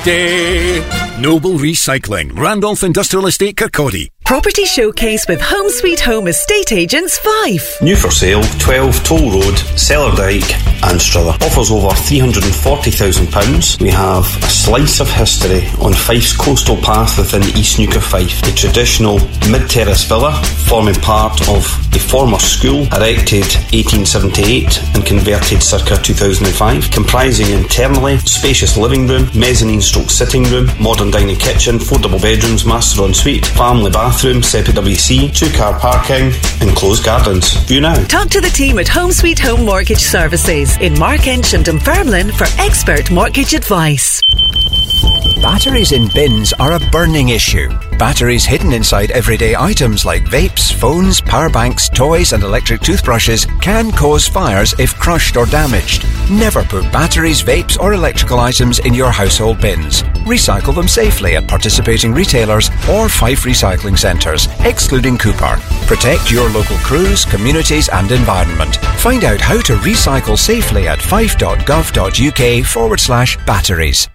day. Noble Recycling, Randolph Industrial Estate, Kirkcaldy. Property Showcase with Home Sweet Home Estate Agents Fife. New for sale, 12 Toll Road, Cellardyke and Strother. Offers over £340,000. We have a slice of history on Fife's coastal path within East Newcastle Fife. The traditional mid-terrace villa, forming part of a former school, erected 1878 and converted circa 2005, comprising internally spacious living room, mezzanine stroke sitting room, modern dining kitchen, 4 double bedrooms, master ensuite, family bathroom, separate WC, 2-car parking, enclosed gardens. View now. Talk to the team at Home Sweet Home Mortgage Services in Markench and Dunfermline for expert mortgage advice. Batteries in bins are a burning issue. Batteries hidden inside everyday items like vapes, phones, power banks, toys and electric toothbrushes can cause fires if crushed or damaged. Never put batteries, vapes or electrical items in your household bins. Recycle them safely at participating retailers or Fife recycling centres, excluding Cooper. Protect your local crews, communities and environment. Find out how to recycle safely at fife.gov.uk/batteries.